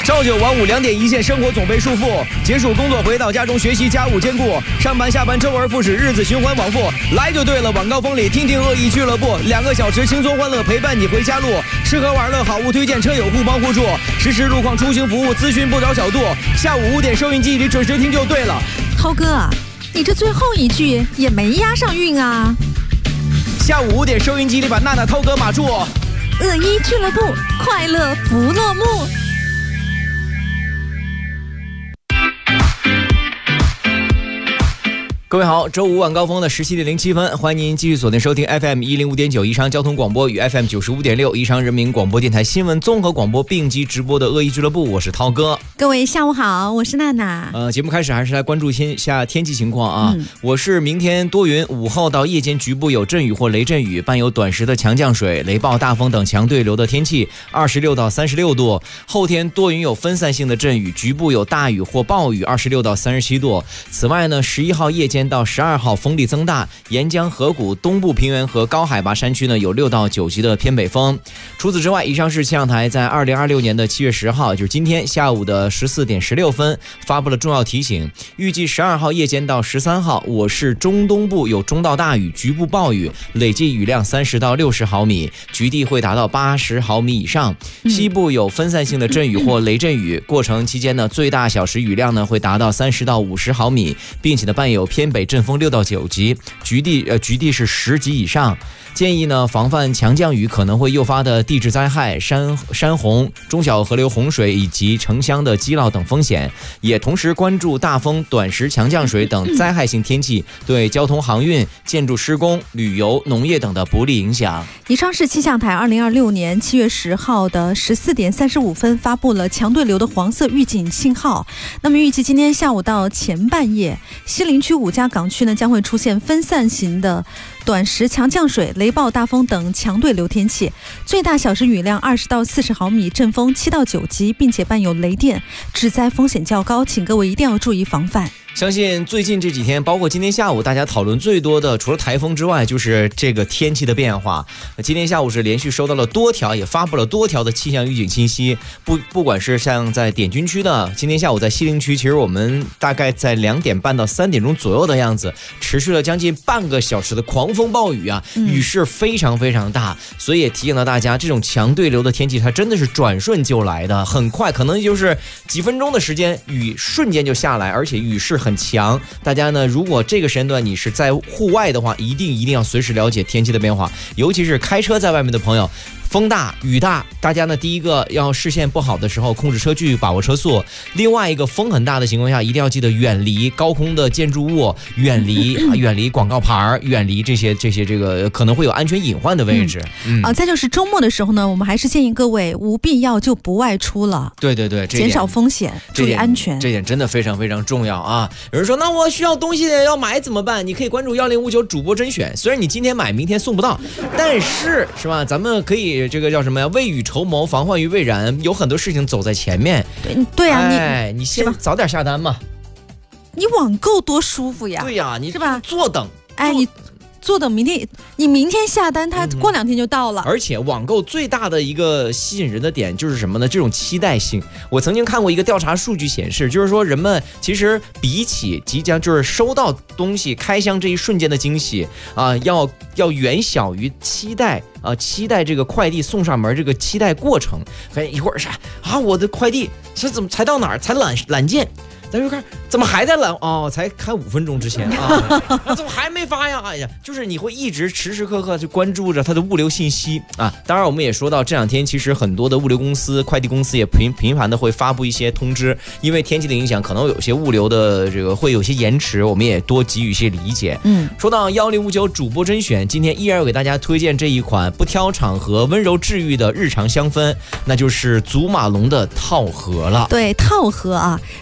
朝九晚五2点一线，生活总被束缚。结束工作回到家中，学习家务兼顾，上班下班周而复始，日子循环往复。来就对了，晚高峰里听听恶意俱乐部，2个小时轻松欢乐陪伴你回家路。吃喝玩乐好物推荐，车友互帮互助，实时路况出行服务，咨询不着小度。下午5点收音机里准时听就对了。 涛哥啊，你这最后一句也没押上韵啊。 下午5点收音机里把娜娜、涛哥码住。 恶意俱乐部，快乐不落幕。 各位好，周五晚高峰的17点07分，欢迎您继续锁定收听 FM 105.9宜昌交通广播与 FM 95.6宜昌人民广播电台新闻综合广播并机直播的恶意俱乐部，我是涛哥。 各位下午好，我是娜娜。 节目开始还是来关注一下天气情况啊。我是明天多云，午后到夜间局部有阵雨或雷阵雨，伴有短时的强降水、雷暴、大风等强对流的天气，26到36度。后天多云有分散性的阵雨，局部有大雨或暴雨，26到37度。此外呢，11号夜间到12号风力增大，沿江河谷、东部平原和高海拔山区呢有6到9级的偏北风。除此之外，宜昌市气象台在2026年的7月10号，就是今天下午的14点16分发布了重要提醒，预计12号夜间到13号，我市中东部有中到大雨，局部暴雨，累计雨量30到60毫米，局地会达到80毫米以上。西部有分散性的阵雨或雷阵雨，过程期间呢最大小时雨量呢会达到30到50毫米，并且呢伴有偏北阵风6到9级，局地是10级以上。建议呢防范强降雨可能会诱发的地质灾害、山洪、中小河流洪水以及城乡的积涝等风险，也同时关注大风、短时强降水等灾害性天气对交通航运、建筑施工、旅游、农业等的不利影响。 宜昌市气象台2026年7月10号的14点35分发布了强对流的黄色预警信号。那么预计今天下午到前半夜，西陵区5家港区呢将会出现分散型的短时强降水、雷暴、大风等强对流天气，最大小时雨量20到40毫米，阵风7到9级，并且伴有雷电，致灾风险较高，请各位一定要注意防范。 相信最近这几天，包括今天下午，大家讨论最多的，除了台风之外，就是这个天气的变化。今天下午是连续收到了多条，也发布了多条的气象预警信息。不管是像在滇军区的，今天下午在西陵区，其实我们大概在2点半到3点钟左右的样子，持续了将近半个小时的狂风暴雨啊，雨势非常非常大，所以也提醒到大家，这种强对流的天气，它真的是转瞬就来的，很快，可能就是几分钟的时间，雨瞬间就下来，而且雨势很强。大家呢，如果这个时间段你是在户外的话，一定要随时了解天气的变化，尤其是开车在外面的朋友。风大雨大，大家呢第一个要视线不好的时候控制车距，把握车速。另外一个风很大的情况下，一定要记得远离高空的建筑物，远离广告牌，远离这些这个可能会有安全隐患的位置。 再就是周末的时候呢，我们还是建议各位无必要就不外出了。 对， 减少风险，注意安全， 这点真的非常非常重要啊！有人说，那我需要东西要买怎么办？你可以关注1059主播甄选，虽然你今天买明天送不到，但是吧，咱们可以这个叫什么呀？未雨绸缪，防患于未然，有很多事情走在前面。 对啊， 你先早点下单嘛。 你网购多舒服呀！ 对呀，你是吧？ 坐等， 你坐等明天，你明天下单，它过2天就到了。 而且网购最大的一个吸引人的点就是什么呢？这种期待性。我曾经看过一个调查数据显示，就是说人们其实比起即将就是收到东西开箱这一瞬间的惊喜啊，要远小于期待这个快递送上门这个期待过程。一会儿是啊，我的快递是怎么才到哪儿才揽件？咱就看怎么还在拦才开5分钟之前啊，怎么还没发呀？哎呀，就是你会一直时时刻刻去关注着它的物流信息啊。当然，我们也说到这2天，其实很多的物流公司、快递公司也频繁的会发布一些通知，因为天气的影响，可能有些物流的这个会有些延迟，我们也多给予一些理解。说到1059主播甄选，今天依然要给大家推荐这一款不挑场合、温柔治愈的日常香氛，那就是祖马龙的套盒了。 对，套盒啊。